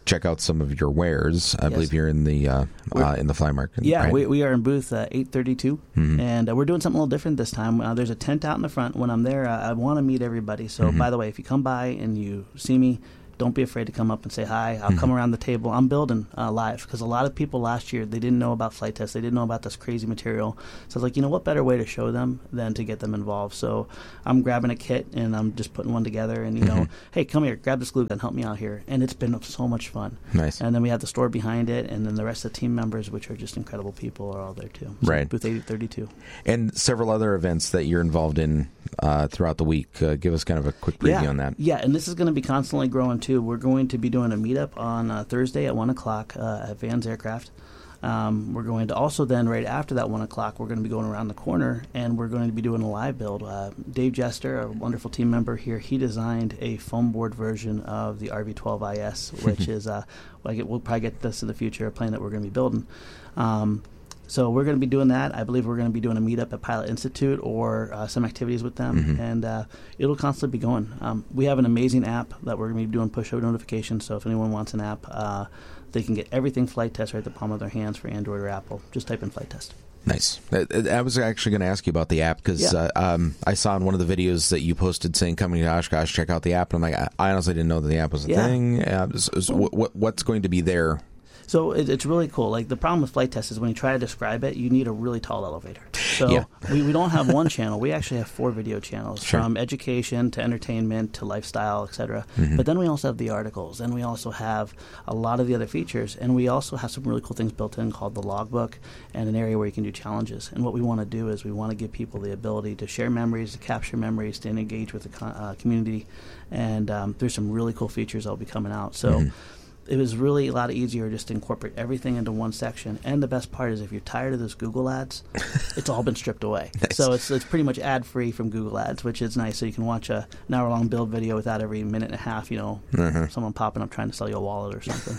check out some of your wares. I Yes. believe you're in the uh, uh, in the fly market. Yeah, right? we, we are in booth uh, eight thirty-two, Mhm. and uh, we're doing something a little different this time. Uh, there's a tent out in the front. When I'm there, uh, I want to meet everybody. So, Mhm. by the way, if you come by and you see me, don't be afraid to come up and say hi. I'll Mhm. come around the table. I'm building uh, live because a lot of people last year, they didn't know about Flight Test. They didn't know about this crazy material. So I was like, you know, what better way to show them than to get them involved? So I'm grabbing a kit and I'm just putting one together and, you know, Mhm. hey, come here, grab this glue gun, help me out here. And it's been so much fun. Nice. And then we have the store behind it, and then the rest of the team members, which are just incredible people, are all there too. So Right. Booth eight thirty-two. And several other events that you're involved in uh, throughout the week. Uh, give us kind of a quick preview yeah. on that. Yeah, and this is going to be constantly growing too. We're going to be doing a meetup on uh, Thursday at one o'clock uh, at Vans Aircraft. Um, we're going to also then, right after that one o'clock, we're going to be going around the corner, and we're going to be doing a live build. Uh, Dave Jester, a wonderful team member here, he designed a foam board version of the R V twelve I S, which is, uh, like it, we'll probably get this in the future, a plane that we're going to be building. Um, So we're going to be doing that. I believe we're going to be doing a meetup at Pilot Institute or uh, some activities with them, Mhm. and uh, it'll constantly be going. Um, we have an amazing app that we're going to be doing push notifications, so if anyone wants an app, uh, they can get everything Flight Test right at the palm of their hands for Android or Apple. Just type in Flight Test. Nice. I, I was actually going to ask you about the app because Yeah. uh, um, I saw in one of the videos that you posted saying, coming to Oshkosh, check out the app. And I'm like, I, I honestly didn't know that the app was a Yeah. thing. Uh, so, so what, what, what's going to be there? So it, it's really cool. Like the problem with Flight Test is when you try to describe it, you need a really tall elevator. So Yeah. we, we don't have one channel. We actually have four video channels, Sure. from education to entertainment to lifestyle, et cetera. Mhm. But then we also have the articles, and we also have a lot of the other features, and we also have some really cool things built in called the logbook and an area where you can do challenges. And what we want to do is we want to give people the ability to share memories, to capture memories, to engage with the co- uh, community. And um, there's some really cool features that will be coming out. So. Mhm. It was really a lot easier just to incorporate everything into one section. And the best part is if you're tired of those Google ads, it's all been stripped away. Nice. So it's it's pretty much ad-free from Google ads, which is nice. So you can watch a, an hour-long build video without every minute and a half, you know, Mhm. someone popping up trying to sell you a wallet or something.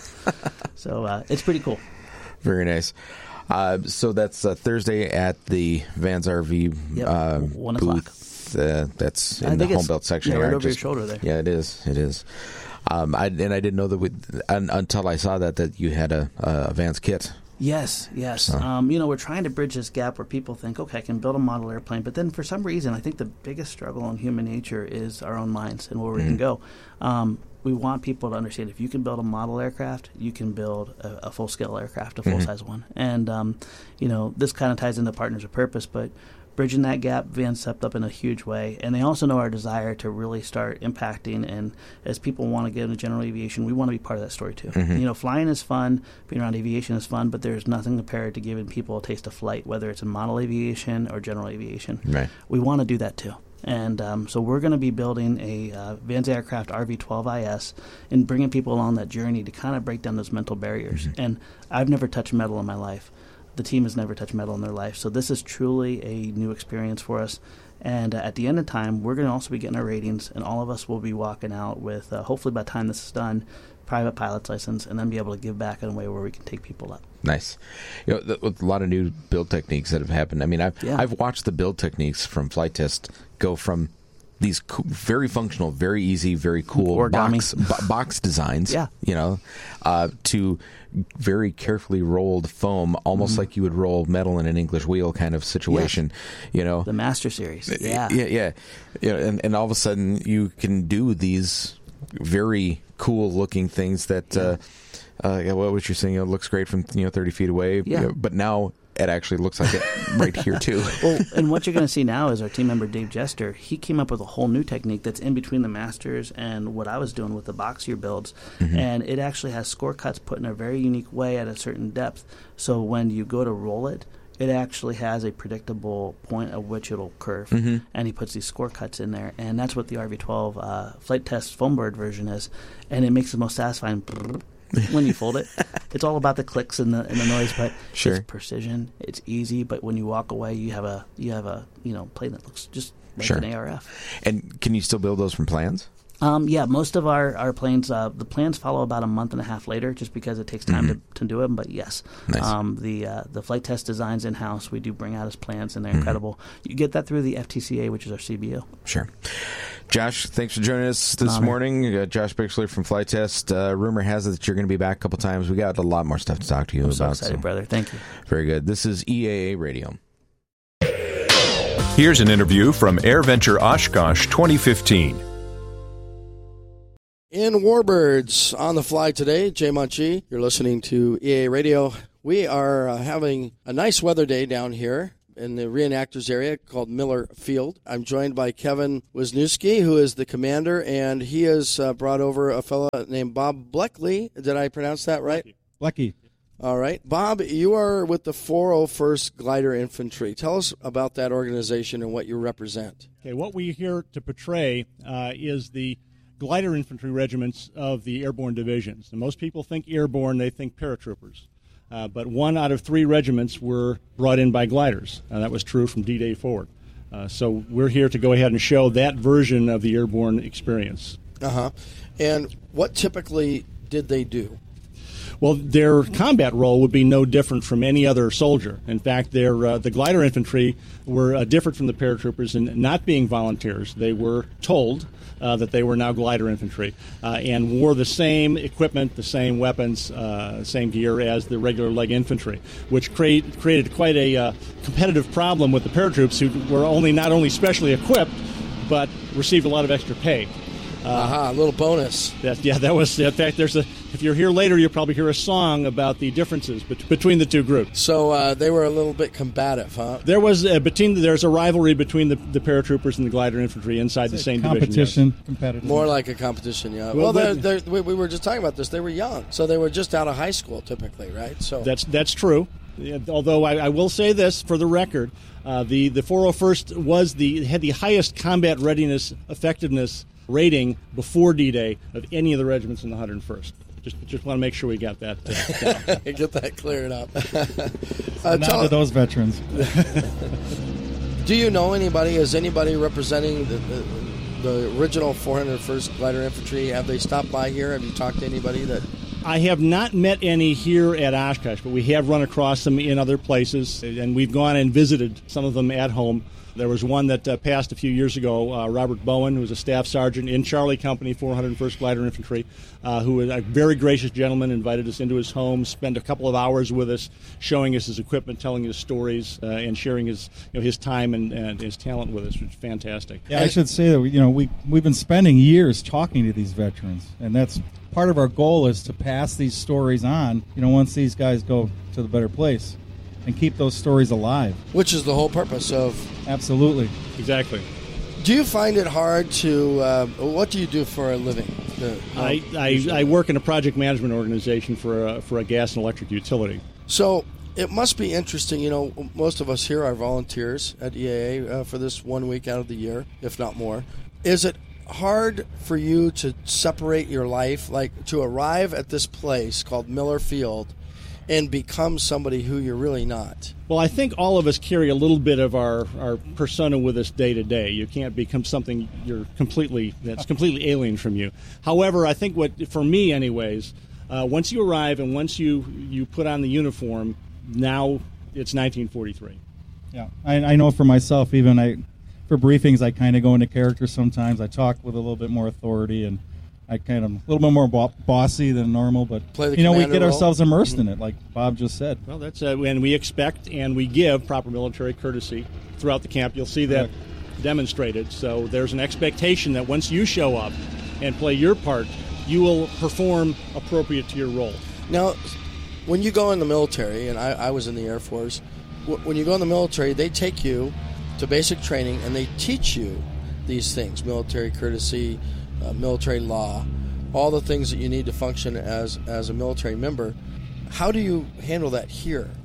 So uh, it's pretty cool. Very nice. Uh, so that's uh, Thursday at the Vans R V Yep, uh, one o'clock. booth. Uh, that's I in the think it's- home belt section. yeah, here. right I over your shoulder there. Yeah, it is. It is. Um, I, and I didn't know that we, un, until I saw that that you had a, a Vans kit. Yes, yes. So- Um, you know, we're trying to bridge this gap where people think, okay, I can build a model airplane, but then for some reason, I think the biggest struggle in human nature is our own minds and where we can Mhm. go. Um, we want people to understand if you can build a model aircraft, you can build a, a full-scale aircraft, a full-size one. And, um, you know, this kind of ties into Partners of Purpose, but bridging that gap, Vans stepped up in a huge way. And they also know our desire to really start impacting. And as people want to get into general aviation, we want to be part of that story too. Mhm. You know, flying is fun, being around aviation is fun, but there's nothing compared to giving people a taste of flight, whether it's in model aviation or general aviation. Right. We want to do that too. And um, so we're going to be building a uh, Vans Aircraft R V twelve I S and bringing people along that journey to kind of break down those mental barriers. Mm-hmm. And I've never touched metal in my life. The team has never touched metal in their life. So this is truly a new experience for us. And uh, at the end of time, we're going to also be getting our ratings, and all of us will be walking out with, uh, hopefully by the time this is done, private pilot's license, and then be able to give back in a way where we can take people up. Nice. You know, th- with a lot of new build techniques that have happened. I mean, I've Yeah. I've watched the build techniques from Flight Test go from these co- very functional, very easy, very cool Origami. box bo- box designs. Yeah. You know, uh, to very carefully rolled foam, almost Mhm. like you would roll metal in an English wheel kind of situation. You know, The Master Series. Yeah. yeah, yeah. You know, and and all of a sudden you can do these very cool looking things that. Uh, uh, yeah, what was you saying? It looks great from you know thirty feet away. Yeah. You know, but now it actually looks like it right here too. Well, and what you're going to see now is our team member Dave Jester. He came up with a whole new technique that's in between the Masters and what I was doing with the boxier builds, Mhm. and it actually has score cuts put in a very unique way at a certain depth. So when you go to roll it, it actually has a predictable point at which it'll curve, Mhm. and he puts these score cuts in there, and that's what the R V twelve uh, Flight Test foam bird version is, and it makes the most satisfying. When you fold it, it's all about the clicks and the and the noise, but Sure. it's precision. It's easy, but when you walk away, you have a you have a you know plane that looks just like Sure. an A R F. And can you still build those from plans? Um, yeah, most of our, our planes, uh, the plans follow about a month and a half later just because it takes time mm-hmm. to, to do them. But yes, nice. um, the uh, the flight test designs in-house, we do bring out as plans, and they're mm-hmm. incredible. You get that through the F T C A, which is our C B O. Sure. Josh, thanks for joining us this Honor. morning. Uh, Josh Bixler from Flight Test. Uh, rumor has it that you're going to be back a couple times. We got a lot more stuff to talk to you I'm about. so excited, so. brother. Thank you. Very good. This is E A A Radio. Here's an interview from AirVenture Oshkosh twenty fifteen. In Warbirds on the fly today, Jay Munchie. You're listening to E A A Radio. We are uh, having a nice weather day down here in the reenactors area called Miller Field. I'm joined by Kevin Wisniewski, who is the commander, and he has uh, brought over a fellow named Bob Bleckley. Did I pronounce that right? Blecky. All right. Bob, you are with the four oh first Glider Infantry. Tell us about that organization and what you represent. Okay, what we're here to portray uh, is the glider infantry regiments of the airborne divisions. And most people think airborne, they think paratroopers. Uh, but one out of three regiments were brought in by gliders. And that was true from D-Day forward. Uh, so we're here to go ahead and show that version of the airborne experience. Uh-huh. And what typically did they do? Well, their combat role would be no different from any other soldier. In fact, their, uh, the glider infantry were uh, different from the paratroopers in not being volunteers. They were told uh, that they were now glider infantry uh, and wore the same equipment, the same weapons, uh, same gear as the regular leg infantry, which create, created quite a uh, competitive problem with the paratroops, who were only not only specially equipped, but received a lot of extra pay. Uh, Aha, a little bonus. That, yeah, that was, in fact, there's a, if you're here later, you'll probably hear a song about the differences bet- between the two groups. So uh, they were a little bit combative, huh? There was, uh, between, there's a rivalry between the, the paratroopers and the glider infantry inside the same competition, division. Competition, competitive. More like a competition, yeah. Well, Well, they're, they're, we, we were just talking about this. They were young, so they were just out of high school typically, right? So That's, that's true. Yeah, although I, I will say this for the record, uh, the, the four oh first was the, had the highest combat readiness effectiveness rating before D-Day of any of the regiments in the one hundred first. Just just want to make sure we got that uh, down. Get that cleared up. uh, now to those veterans. Do you know anybody? Is anybody representing the, the, the original four hundred first Glider Infantry? Have they stopped by here? Have you talked to anybody that... I have not met any here at Oshkosh, but we have run across them in other places, and we've gone and visited some of them at home. There was one that uh, passed a few years ago, uh, Robert Bowen, who was a staff sergeant in Charlie Company, four hundred first Glider Infantry, uh, who was a very gracious gentleman, invited us into his home, spent a couple of hours with us, showing us his equipment, telling us stories, uh, and sharing his you know, his time and, and his talent with us, which is fantastic. Yeah, I should say that we, you know we we've been spending years talking to these veterans, and that's part of our goal is to pass these stories on. You know, once these guys go to the better place. And keep those stories alive. Which is the whole purpose of... Absolutely. Exactly. Do you find it hard to... Uh, what do you do for a living? Uh, I, I, I work in a project management organization for a, for a gas and electric utility. So it must be interesting. You know, most of us here are volunteers at E A A uh, for this one week out of the year, if not more. Is it hard for you to separate your life, like to arrive at this place called Miller Field and become somebody who you're really not? Well, I think all of us carry a little bit of our, our persona with us day to day. You can't become something you're completely that's completely alien from you. However, I think what, for me anyways, uh, once you arrive and once you, you put on the uniform, now it's nineteen forty-three. Yeah, I, I know for myself, even I, for briefings, I kind of go into character sometimes. I talk with a little bit more authority, and I kind of a little bit more bo- bossy than normal, but you know we get role. ourselves immersed mm-hmm. in it, like Bob just said. Well, that's uh, and we expect and we give proper military courtesy throughout the camp. You'll see that Correct. demonstrated. So there's an expectation that once you show up and play your part, you will perform appropriate to your role. Now, when you go in the military, and I, I was in the Air Force, w- when you go in the military, they take you to basic training and they teach you these things: military courtesy, Uh, military law, all the things that you need to function as as a military member. How do you handle that here?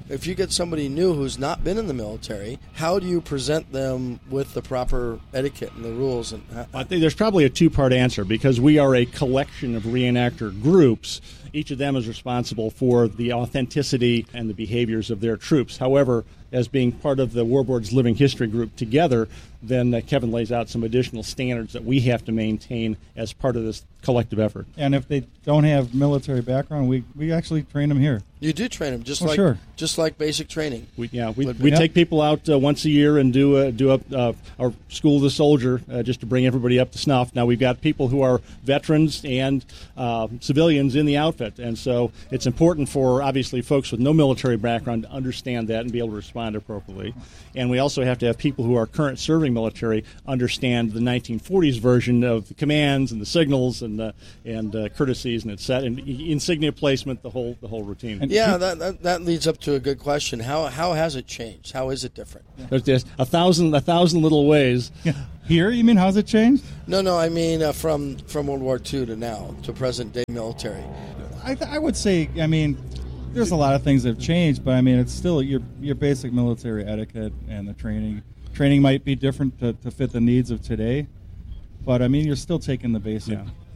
if you get somebody new who's not been in the military, how do you present them with the proper etiquette and the rules? And I think there's probably a two-part answer because we are a collection of reenactor groups. Each of them is responsible for the authenticity and the behaviors of their troops. However, as being part of the War Board's Living History Group together, then uh, Kevin lays out some additional standards that we have to maintain as part of this collective effort. And if they don't have military background, we, we actually train them here. You do train them just Oh, like sure. just like basic training. We, yeah, we, But- we Yep. take people out uh, once a year and do a, do a, uh, our School of the Soldier uh, just to bring everybody up to snuff. Now, we've got people who are veterans and uh, civilians in the outfit, and so it's important for, obviously, folks with no military background to understand that and be able to respond appropriately. And we also have to have people who are current serving military understand the nineteen forties version of the commands and the signals and uh, and uh, courtesies and et cetera, and insignia placement, the whole the whole routine. Yeah, that, that that leads up to a good question. How how has it changed? How is it different? There's just a thousand a thousand little ways. Here, you mean how's it changed? No, no, I mean uh, from from World War Two to now to present day military. I, th- I would say, I mean, there's a lot of things that have changed, but I mean, it's still your your basic military etiquette and the training. Training might be different to, to fit the needs of today, but I mean, you're still taking the basic